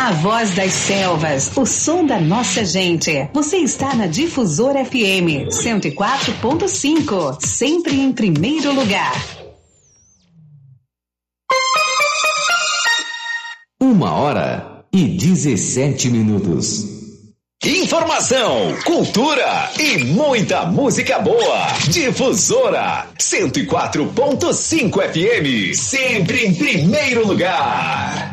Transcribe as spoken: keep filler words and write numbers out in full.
A voz das selvas, o som da nossa gente. Você está na Difusora F M cento e quatro ponto cinco, sempre em primeiro lugar. Uma hora e dezessete minutos. Informação, cultura e muita música boa. Difusora cento e quatro ponto cinco F M, sempre em primeiro lugar.